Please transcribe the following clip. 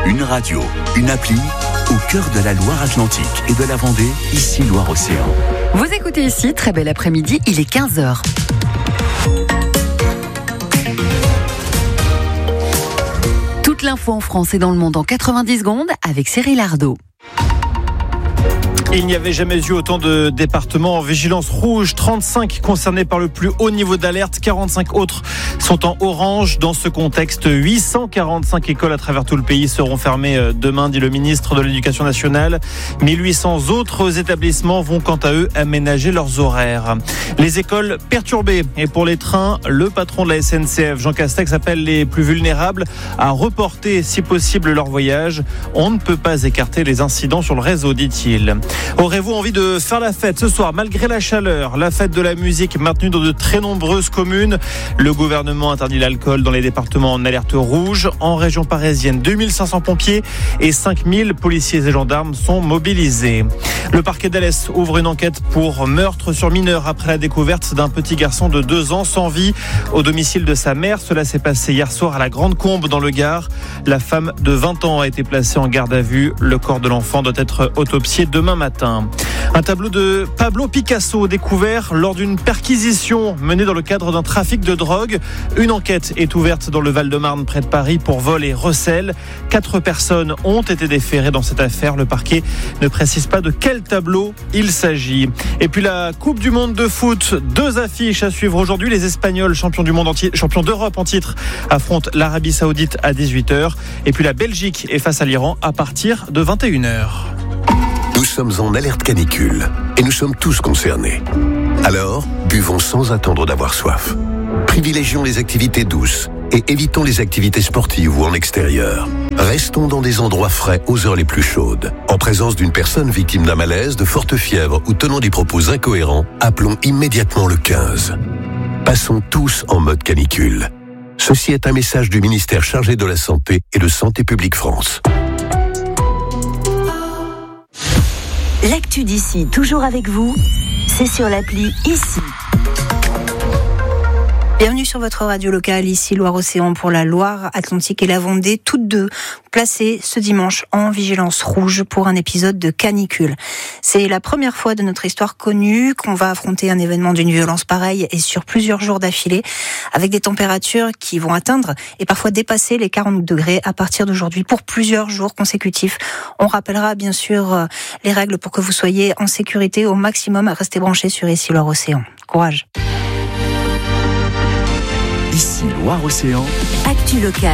Une radio, une appli, au cœur de la Loire-Atlantique et de la Vendée, ici Loire-Océan. Vous écoutez ici, très bel après-midi, il est 15h. Toute l'info en France et dans le monde en 90 secondes avec Cyril Ardo. Il n'y avait jamais eu autant de départements en vigilance rouge, 35 concernés par le plus haut niveau d'alerte, 45 autres sont en orange. Dans ce contexte, 845 écoles à travers tout le pays seront fermées demain, dit le ministre de l'Éducation nationale. 1800 autres établissements vont quant à eux aménager leurs horaires. Les écoles perturbées et pour les trains, le patron de la SNCF, Jean Castex, appelle les plus vulnérables à reporter si possible leur voyage. On ne peut pas écarter les incidents sur le réseau, dit-il. Aurez-vous envie de faire la fête ce soir malgré la chaleur? La fête de la musique maintenue dans de très nombreuses communes. Le gouvernement interdit l'alcool dans les départements en alerte rouge. En région parisienne, 2500 pompiers et 5000 policiers et gendarmes sont mobilisés. Le parquet d'Alès ouvre une enquête pour meurtre sur mineur après la découverte d'un petit garçon de 2 ans sans vie au domicile de sa mère. Cela s'est passé hier soir à la Grande Combe dans le Gard. La femme de 20 ans a été placée en garde à vue. Le corps de l'enfant doit être autopsié demain matin. Un tableau de Pablo Picasso découvert lors d'une perquisition menée dans le cadre d'un trafic de drogue. Une enquête est ouverte dans le Val-de-Marne près de Paris pour vol et recel. 4 personnes ont été déférées dans cette affaire. Le parquet ne précise pas de quel tableau il s'agit. Et puis la Coupe du Monde de foot, 2 affiches à suivre aujourd'hui. Les Espagnols, champions d'Europe en titre, affrontent l'Arabie Saoudite à 18h. Et puis la Belgique est face à l'Iran à partir de 21h. Nous sommes en alerte canicule et nous sommes tous concernés. Alors, buvons sans attendre d'avoir soif. Privilégions les activités douces et évitons les activités sportives ou en extérieur. Restons dans des endroits frais aux heures les plus chaudes. En présence d'une personne victime d'un malaise, de forte fièvre ou tenant des propos incohérents, appelons immédiatement le 15. Passons tous en mode canicule. Ceci est un message du ministère chargé de la Santé et de Santé publique France. L'actu d'ici, toujours avec vous, c'est sur l'appli ICI. Bienvenue sur votre radio locale, ici Loire-Océan pour la Loire-Atlantique et la Vendée, toutes deux placées ce dimanche en vigilance rouge pour un épisode de canicule. C'est la première fois de notre histoire connue qu'on va affronter un événement d'une violence pareille et sur plusieurs jours d'affilée, avec des températures qui vont atteindre et parfois dépasser les 40 degrés à partir d'aujourd'hui pour plusieurs jours consécutifs. On rappellera bien sûr les règles pour que vous soyez en sécurité au maximum. Restez branchés sur ici Loire-Océan. Courage. Ici Loire-Océan. Actu locale.